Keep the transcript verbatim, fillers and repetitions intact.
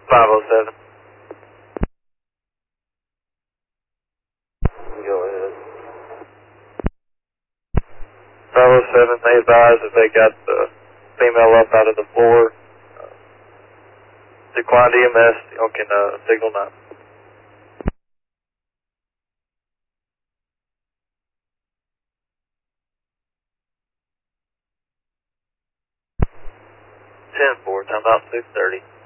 five oh seven. Go ahead. five oh seven, they advised that they got the female up out of the floor. Uh, declined E M S, y'all can uh, signal nine. ten four, time out six thirty.